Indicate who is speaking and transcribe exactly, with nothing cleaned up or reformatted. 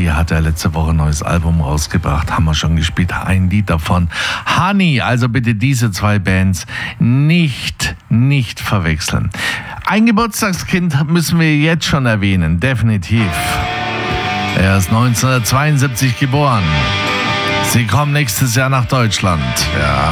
Speaker 1: Lee hat ja letzte Woche ein neues Album rausgebracht. Haben wir schon gespielt. Ein Lied davon. Honey. Also bitte diese zwei Bands nicht, nicht verwechseln. Ein Geburtstagskind müssen wir jetzt schon erwähnen. Definitiv. Er ist neunzehnhundertzweiundsiebzig geboren. Sie kommen nächstes Jahr nach Deutschland. Ja.